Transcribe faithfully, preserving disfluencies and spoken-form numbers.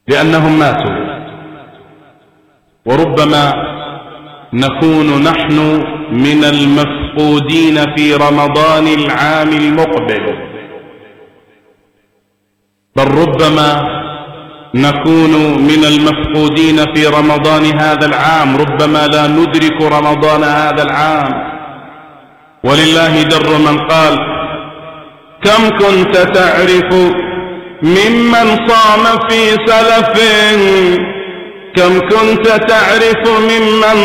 لأنهم ماتوا. وربما نكون نحن من المفقودين في رمضان العام المقبل، بل ربما نكون من المفقودين في رمضان هذا العام، ربما لا ندرك رمضان هذا العام. ولله در من قال: كم كنت تعرف ممن صام في سلف، كم كنت تعرف ممن